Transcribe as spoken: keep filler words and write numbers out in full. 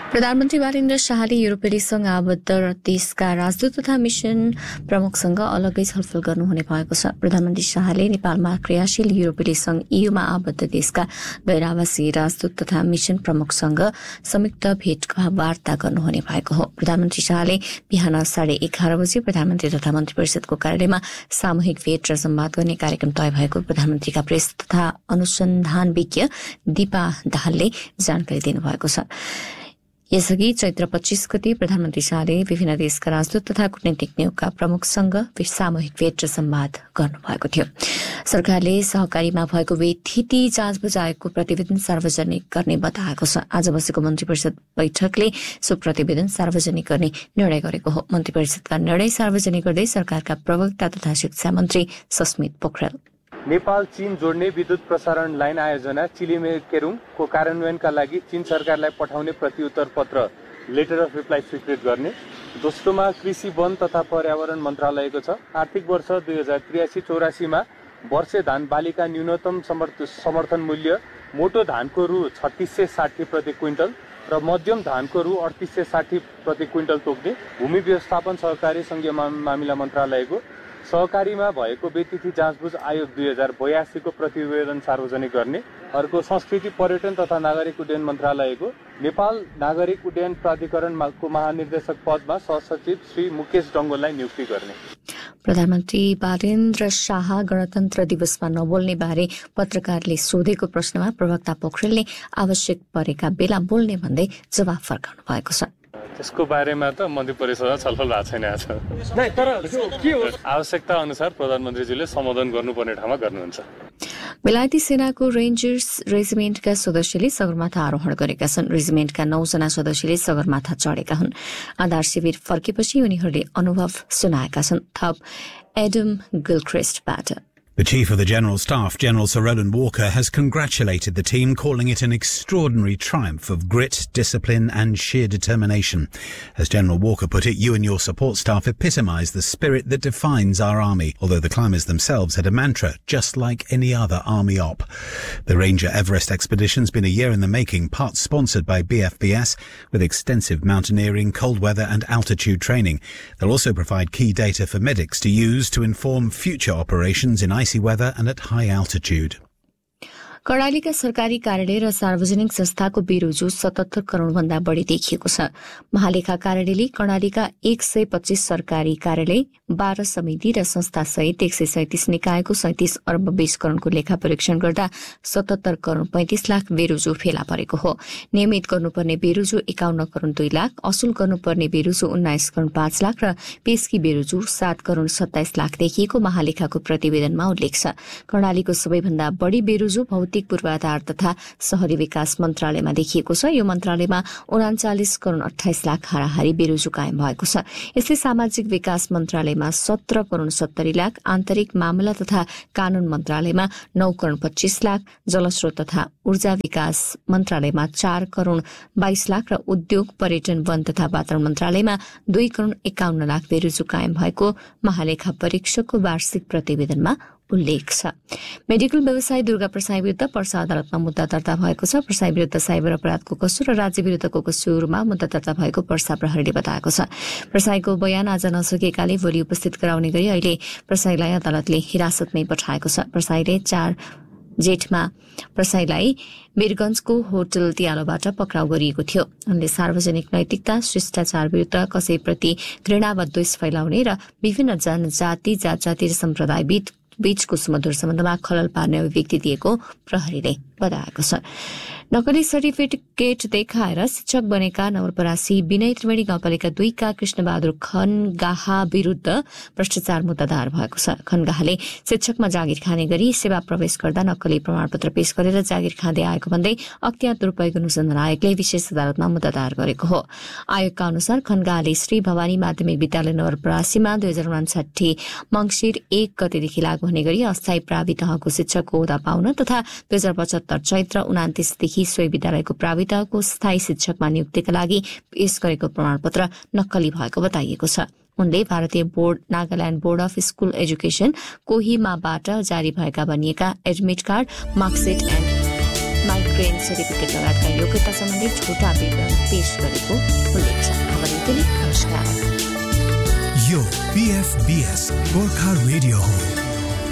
प्रधानमन्त्री बालेन्द्र शाहले युरोपेली संघ आबद्ध देशका राजदूत तथा मिशन प्रमुखसँग अलग्गै छलफल गर्नुहुने भएको छ। प्रधानमन्त्री शाहले नेपालमा क्रियाशील युरोपेली संघ ईयूमा आबद्ध देशका गैर आवासीय राजदूत तथा मिशन प्रमुखसँग संयुक्त भेटवार्ता गर्नुहुने भएको हो। प्रधानमन्त्री शाहले बिहान साढे एघार बजे प्रधानमन्त्री तथा मन्त्री परिषदको कार्यालयमा सामूहिक भेट र संवाद गर्ने कार्यक्रम तय भएको प्रधानमन्त्रीका प्रेस तथा अनुसन्धान विज्ञ दीपा दाहालले जानकारी दिनुभएको छ। यसअघि चैत्र पच्चीस गते प्रधानमन्त्री शाहले विभिन्न देशका राजदूत तथा कूटनीतिक नियोगका प्रमुखसँग सामूहिक भेट र संवाद गर्नुभएको थियो। सरकारले सहकारीमा भएको बेथिती जाँच बुझाएको प्रतिवेदन सार्वजनिक गर्ने बताएको छ। आज बसेको मन्त्री परिषद बैठकले सो प्रतिवेदन सार्वजनिक गर्ने निर्णय गरेको हो। मन्त्री परिषदका निर्णय सार्वजनिक गर्दै सरकारका प्रवक्ता तथा शिक्षा मन्त्री सस्मित पोखरेल नेपाल चीन जोड्ने विद्युत प्रसारण लाइन आयोजना चिलिमेकेरुङको कार्यान्वयनका लागि चीन सरकारलाई पठाउने प्रतिउत्तर पत्र लेटर अफ रिप्लाई स्वीकृत गर्ने। दोस्रोमा कृषि वन तथा पर्यावरण मन्त्रालयको छ। आर्थिक वर्ष दुई हजार त्रियासी चौरासीमा वर्षे धान बालीका न्यूनतम समर्थन मूल्य मोटो धानको रु छत्तीस सय साठी प्रति क्विन्टल र मध्यम धानको रु अडतिस सय साठी प्रति क्विन्टल तोक्ने। भूमि व्यवस्थापन सहकारी संघीय मामिला मन्त्रालयको सहकारीमा भएको बेतिथि जाँचबुझ आयोग दुई हजार बयासीको प्रतिवेदन सार्वजनिक गर्ने। अर्को संस्कृति पर्यटन तथा नागरिक उड्डयन मन्त्रालयको नेपाल नागरिक उड्डयन प्राधिकरणको महानिर्देशक पदमा सहसचिव श्री मुकेश डङ्गोललाई नियुक्ति गर्ने। प्रधानमन्त्री बालेन्द्र शाह गणतन्त्र दिवसमा नबोल्ने बारे पत्रकारले सोधेको प्रश्नमा प्रवक्ता पोखरेलले आवश्यक परेका बेला बोल्ने भन्दै जवाफ फर्काउनु भएको छ। त्यसको बारेमा त मन्त्री परिषदमा छलफल भएको छैन आज। तर के हो आवश्यकता अनुसार प्रधानमन्त्रीजीले सम्बोधन गर्नुपर्ने ठाउँमा गर्नुहुन्छ। बेलायती सेनाको रेन्जर्स रेजिमेन्टका सदस्यले सगरमाथा आरोहण गरेका छन्। रेजिमेन्टका नौजना सदस्यले सगरमाथा चढेका हुन्। आधार शिविर फर्केपछि उनीहरूले अनुभव सुनाएका छन्। थप Adam गिलक्रिस्टबाट The Chief of the General Staff, General Sir Roland Walker, has congratulated the team, calling it an extraordinary triumph of grit, discipline and sheer determination. As General Walker put it, you and your support staff epitomise the spirit that defines our army, although the climbers themselves had a mantra, just like any other army op. The Ranger Everest expedition's been a year in the making, part sponsored by B F B S, with extensive mountaineering, cold weather and altitude training. They'll also provide key data for medics to use to inform future operations in icy weather and at high altitude. कर्णालीका सरकारी कार्यालय र सार्वजनिक संस्थाको बेरोजु सतहत्तर करोड़ भन्दा बढ़ी देखिएको छ। महालेखा कार्यालयले कर्णालीका एक सय पच्चीस सरकारी कार्यालय, बाह्र समिति र संस्था सहित एक सय सैतिस निकायको सैतिस अर्ब बीस करोड़को लेखा परीक्षण गर्दा सतहत्तर करोड़ पैंतिस लाख बेरोजु फेला परेको हो। नियमित गर्नुपर्ने बेरोजु एकाउन्न करोड़ दुई लाख, असुल गर्नुपर्ने बेरोजु उन्नाइस करोड़ पाँच लाख र पेशकी बेरोजु सात करोड़ सत्ताइस लाख देखिएको महालेखाको प्रतिवेदनमा उल्लेख छ। कर्णालीको सबैभन्दा बढ़ी बेरोजु भौतिक पूर्वाधार तथा शहरी विकास मन्त्रालयमा देखिएको छ। यो मन्त्रालयमा उनाचालिस करोड़ अठाइस लाख हाराहारी बेरोजु कायम भएको छ। यसले सामाजिक विकास मन्त्रालयमा सत्र करोड़ सत्तरी लाख, आन्तरिक मामला तथा कानून मन्त्रालयमा नौ करोड़ पच्चीस लाख, जलस्रोत तथा ऊर्जा विकास मन्त्रालयमा चार करोड़ बाइस लाख र उद्योग पर्यटन वन तथा वातावरण मन्त्रालयमा दुई करोड़ एकाउन्न लाख बेरोजु कायम भएको महालेखा परीक्षकको वार्षिक प्रतिवेदनमा उल्लेख छ। मेडिकल व्यवसायी दुर्गा प्रसाई विरुद्ध पर्सा अदालतमा मुद्दा दर्ता भएको छ। प्रसाई विरुद्ध साइबर अपराधको कसुर र राज्य विरुद्धको कसुरमा मुद्दा दर्ता भएको पर्सा प्रहरीले बताएको छ। प्रसाईको बयान आज नसकेकाले भोलि उपस्थित गराउने गरी अहिले प्रसाईलाई अदालतले हिरासतमै पठाएको छ। प्रसाईले चार जेठमा प्रसाईलाई वीरगंजको होटल दियालोबाट पक्राउ गरिएको थियो। उनले सार्वजनिक नैतिकता, शिष्टाचार विरुद्ध कसैप्रति घृणा वा द्वेष फैलाउने र विभिन्न जनजाति, जात जाति र सम्प्रदाय बीच बीचको सुमधुर सम्बन्धमा खलल पार्ने अभिव्यक्ति दिएको प्रहरीले बताएको छ। नकली सर्टिफिकेट देखाएर शिक्षक बनेका नवलपरासी विनय त्रिवेणी गाउँपालिका दुईका कृष्णबहादुर खनगाहा विरूद्ध भ्रष्टाचार मुद्दा दायर भएको छ। खनगाहाले शिक्षकमा जागिर खाने गरी सेवा प्रवेश गर्दा नक्कली प्रमाणपत्र पेश गरेर जागिर खाँदै आएको भन्दै अख्तियार दुरूपयोग अनुसन्धान आयोगले विशेष अदालतमा मुद्दा दायर गरेको हो। आयोगका अनुसार खनगाहाले श्री भवानी माध्यमिक विद्यालय नवलपरासीमा दुई हजार उनासाठी मंगिर एक गतेदेखि लागू हुने गरी अस्थायी प्रावि तहको शिक्षकको ओहदा पाउन तथा दुई हजार पचहत्तर चैत्र उनातिसदेखि सोही विद्यालयको प्रावि तहको स्थायी शिक्षकमा नियुक्तिका लागि पेश गरेको प्रमाणपत्र नक्कली भएको बताइएको छ। उनले भारतीय board Nagaland board of school education कोहिमाबाट जारी भएका भनिएका admit card, marksheet and migraine certificate लगायतका योग्यता सम्बन्धी झुटा विवरण पेश गरेका अबका लागि नमस्कार। यो पीएफबीएस गोर्खा रेडियो हो।